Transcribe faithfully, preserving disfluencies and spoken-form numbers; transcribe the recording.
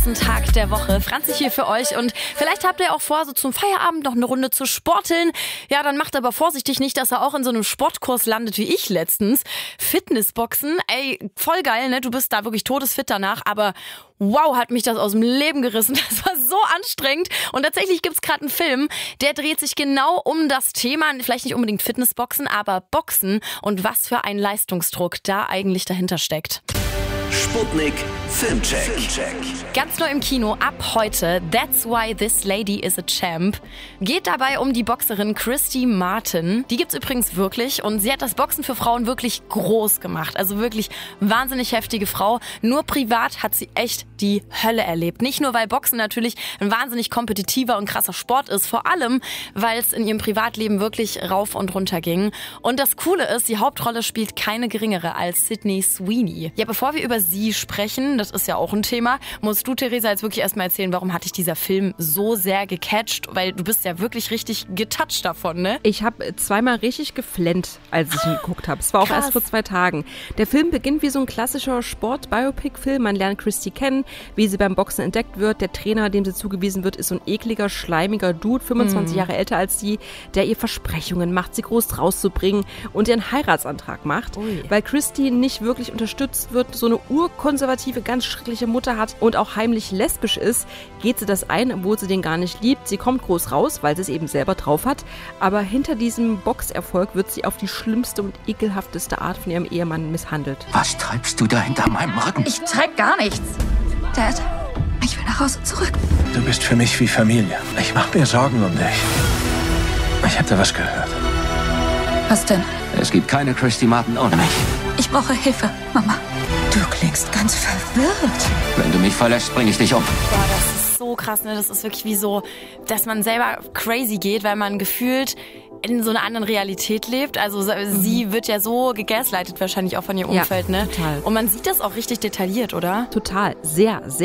Tag der Woche. Franzi hier für euch und vielleicht habt ihr auch vor, so zum Feierabend noch eine Runde zu sporteln. Ja, dann macht aber vorsichtig nicht, dass er auch in so einem Sportkurs landet wie ich letztens. Fitnessboxen, ey, voll geil, ne? Du bist da wirklich todesfit danach, aber wow, hat mich das aus dem Leben gerissen. Das war so anstrengend. Und tatsächlich gibt's gerade einen Film, der dreht sich genau um das Thema, vielleicht nicht unbedingt Fitnessboxen, aber Boxen und was für ein Leistungsdruck da eigentlich dahinter steckt. Sputnik Filmcheck. Filmcheck. Ganz neu im Kino ab heute, That's Why This Lady is a Champ. Geht dabei um die Boxerin Christy Martin. Die gibt's übrigens wirklich und sie hat das Boxen für Frauen wirklich groß gemacht. Also wirklich wahnsinnig heftige Frau. Nur privat hat sie echt die Hölle erlebt. Nicht nur, weil Boxen natürlich ein wahnsinnig kompetitiver und krasser Sport ist, vor allem, weil es in ihrem Privatleben wirklich rauf und runter ging. Und das Coole ist, die Hauptrolle spielt keine geringere als Sydney Sweeney. Ja, bevor wir über sie sprechen, das ist ja auch ein Thema, musst du, Theresa, jetzt wirklich erstmal erzählen, warum hat dich dieser Film so sehr gecatcht? Weil du bist ja wirklich richtig getoucht davon, ne? Ich habe zweimal richtig geflennt, als ich ihn geguckt habe. Es war auch Krass. erst vor zwei Tagen. Der Film beginnt wie so ein klassischer Sport-Biopic-Film. Man lernt Christy kennen, wie sie beim Boxen entdeckt wird. Der Trainer, dem sie zugewiesen wird, ist so ein ekliger, schleimiger Dude, fünfundzwanzig mm. Jahre älter als sie, der ihr Versprechungen macht, sie groß rauszubringen und ihr einen Heiratsantrag macht. Ui. Weil Christy nicht wirklich unterstützt wird, so eine urkonservative, ganz schreckliche Mutter hat und auch heimlich lesbisch ist, geht sie das ein, obwohl sie den gar nicht liebt. Sie kommt groß raus, weil sie es eben selber drauf hat. Aber hinter diesem Boxerfolg wird sie auf die schlimmste und ekelhafteste Art von ihrem Ehemann misshandelt. Was treibst du da hinter meinem Rücken? Ich treib gar nichts. Dad, ich will nach Hause zurück. Du bist für mich wie Familie. Ich mach mir Sorgen um dich. Ich hab da was gehört. Was denn? Es gibt keine Christy Martin ohne mich. Ich brauche Hilfe, Mama. Du klingst ganz verwirrt. Wenn du mich verlässt, bring ich dich um. Boah, das ist so krass, ne? Das ist wirklich wie so, dass man selber crazy geht, weil man gefühlt in so einer anderen Realität lebt. Also mhm. sie wird ja so gegaslightet wahrscheinlich auch von ihrem Umfeld, ja, ne? Total. Und man sieht das auch richtig detailliert, oder? Total. Sehr, sehr.